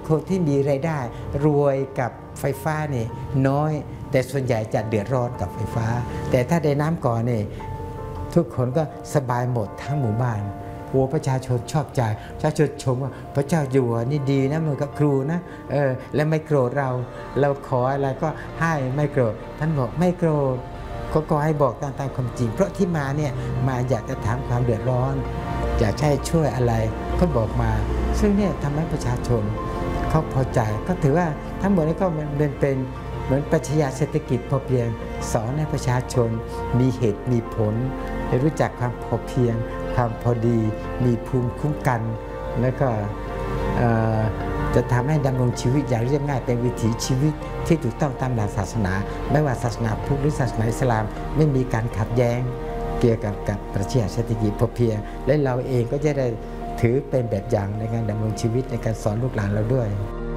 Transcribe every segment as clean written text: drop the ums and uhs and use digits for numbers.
คนที่มีรายได้รวยกับไฟฟ้านี่น้อยแต่ส่วนใหญ่จะเดือดร้อนกับไฟฟ้าแต่ถ้าได้น้ำก่อนนี่ทุกคนก็สบายหมดทั้งหมู่บ้านประชาชนชอบใจประชาชนชมว่าพระเจ้าอยู่หัวนี่ดีนะมือกับครูนะและไม่โกรธเราขออะไรก็ให้ไม่โกรธท่านบอกไม่โกรธก็ให้บอกตามความจริงเพราะที่มาเนี่ยมาอยากจะถามความเดือดร้อนอยากให้ช่วยอะไรก็บอกมาซึ่งเนี่ยทำให้ประชาชนเขาพอใจก็ถือว่าทั้งหมดนี้ก็เป็นเหมือนปรัชญาเศรษฐกิจพอเพียงสอนให้ประชาชนมีเหตุมีผลรู้จักความพอเพียงความพอดีมีภูมิคุ้มกันแล้วก็จะทำให้ดำรงชีวิตอย่างเรียบง่ายเป็นวิถีชีวิตที่ถูกต้องตามหลักศาสนาไม่ว่าศาสนาพุทธหรือศาสนาอิสลามไม่มีการขัดแย้งเกี่ยวกับปรัชญาเศรษฐกิจพอเพียงและเราเองก็จะได้ถือเป็นแบบอย่างในการดำรงชีวิตในการสอนลูกหลานเราด้วย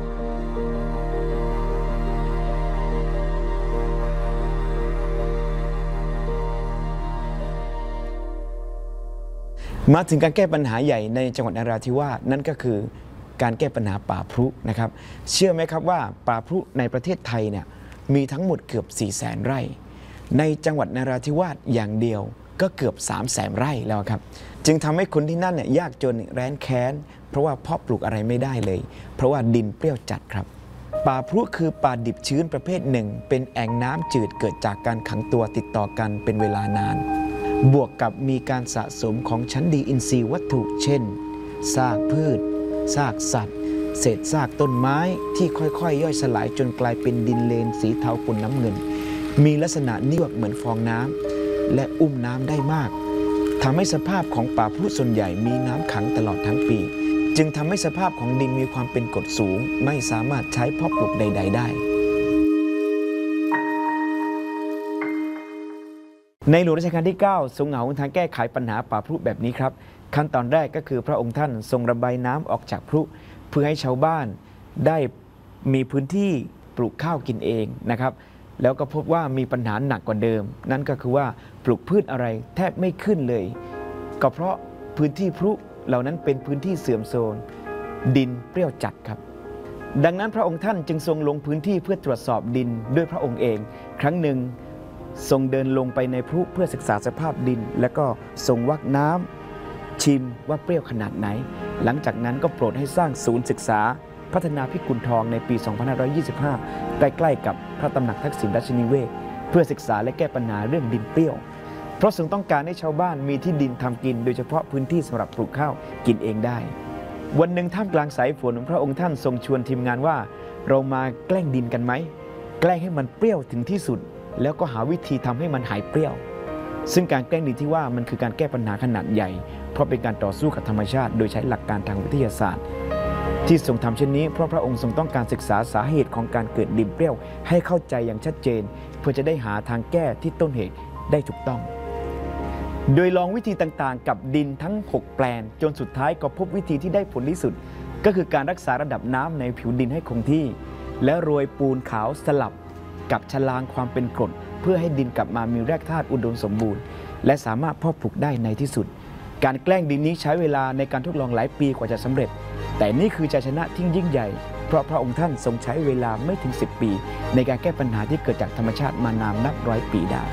มาถึงการแก้ปัญหาใหญ่ในจังหวัดนราธิวาสนั่นก็คือการแก้ปัญหาป่าพรุนะครับเชื่อไหมครับว่าป่าพรุในประเทศไทยเนี่ยมีทั้งหมดเกือบ 400,000 ไร่ในจังหวัดนราธิวาสอย่างเดียวก็เกือบ 300,000 ไร่แล้วครับจึงทำให้คนที่นั่นเนี่ยยากจนแร้นแค้นเพราะว่าเพาะปลูกอะไรไม่ได้เลยเพราะว่าดินเปรี้ยวจัดครับป่าพรุคือป่าดิบชื้นประเภทหนึ่งเป็นแอ่งน้ำจืดเกิดจากการขังตัวติดต่อกันเป็นเวลานานบวกกับมีการสะสมของชั้นดีอินทรีย์วัตถุเช่นซากพืชซากสัตว์เศษซากต้นไม้ที่ค่อยๆย่อยสลายจนกลายเป็นดินเลนสีเทาปนน้ำเงินมีลักษณะนิ่งเหมือนฟองน้ำและอุ้มน้ำได้มากทำให้สภาพของป่าพรุส่วนใหญ่มีน้ำขังตลอดทั้งปีจึงทำให้สภาพของดินมีความเป็นกรดสูงไม่สามารถใช้เพาะปลูกใดๆได้ในหลวงรัชกาลที่ 9 ทรงหาหนทางแก้ไขปัญหาป่าพรุแบบนี้ครับขั้นตอนแรกก็คือพระองค์ท่านทรงระบายน้ำออกจากพรุเพื่อให้ชาวบ้านได้มีพื้นที่ปลูกข้าวกินเองนะครับแล้วก็พบว่ามีปัญหาหนักกว่าเดิมนั่นก็คือว่าปลูกพืชอะไรแทบไม่ขึ้นเลยก็เพราะพื้นที่พรุเหล่านั้นเป็นพื้นที่เสื่อมโทรมดินเปรี้ยวจัดครับดังนั้นพระองค์ท่านจึงทรงลงพื้นที่เพื่อตรวจสอบดินด้วยพระองค์เองครั้งหนึ่งทรงเดินลงไปในพรุเพื่อศึกษาสภาพดินแล้วก็ทรงวักน้ำชิมว่าเปรี้ยวขนาดไหนหลังจากนั้นก็โปรดให้สร้างศูนย์ศึกษาพัฒนาพิกุลทองในปี 2525 ใกล้ๆกับพระตำหนักทักษิณราชนิเวศเพื่อศึกษาและแก้ปัญหาเรื่องดินเปรี้ยวเพราะทรงต้องการให้ชาวบ้านมีที่ดินทำกินโดยเฉพาะพื้นที่สำหรับปลูกข้าวกินเองได้วันหนึ่งท่ามกลางสายฝนพระองค์ท่านทรงชวนทีมงานว่าเรามาแกล้งดินกันไหมแกล้งให้มันเปรี้ยวถึงที่สุดแล้วก็หาวิธีทำให้มันหายเปรี้ยวซึ่งการแกล้งดินที่ว่ามันคือการแก้ปัญหาขนาดใหญ่เพราะเป็นการต่อสู้กับธรรมชาติโดยใช้หลักการทางวิทยาศาสตร์ที่ทรงทำเช่นนี้เพราะพระองค์ทรงต้องการศึกษาสาเหตุของการเกิดดินเปรี้ยวให้เข้าใจอย่างชัดเจนเพื่อจะได้หาทางแก้ที่ต้นเหตุได้ถูกต้องโดยลองวิธีต่างๆกับดินทั้ง6แปลงจนสุดท้ายก็พบวิธีที่ได้ผลที่สุดก็คือการรักษาระดับน้ำในผิวดินให้คงที่และโรยปูนขาวสลับกับฉลางความเป็นกรดเพื่อให้ดินกลับมามีแร่ธาตุอุดมสมบูรณ์และสามารถเพาะปลูกได้ในที่สุดการแกล้งดินนี้ใช้เวลาในการทดลองหลายปีกว่าจะสำเร็จแต่นี่คือชัยชนะที่ยิ่งใหญ่เพราะพระองค์ท่านทรงใช้เวลาไม่ถึง10 ปีในการแก้ปัญหาที่เกิดจากธรรมชาติมานานนับร้อยปีได้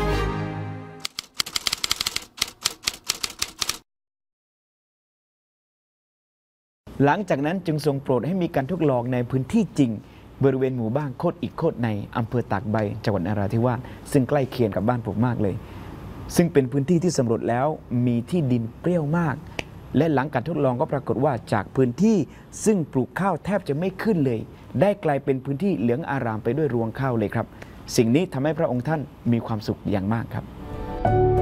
หลังจากนั้นจึงทรงโปรดให้มีการทดลองในพื้นที่จริงบริเวณหมู่บ้านโคตรอีกโคตรในอำเภอตากใบจังหวัดนราธิวาสซึ่งใกล้เคียงกับบ้านผมมากเลยซึ่งเป็นพื้นที่ที่สำรวจแล้วมีที่ดินเปรี้ยวมากและหลังการทดลองก็ปรากฏว่าจากพื้นที่ซึ่งปลูกข้าวแทบจะไม่ขึ้นเลยได้กลายเป็นพื้นที่เหลืองอารามไปด้วยรวงข้าวเลยครับสิ่งนี้ทำให้พระองค์ท่านมีความสุขอย่างมากครับ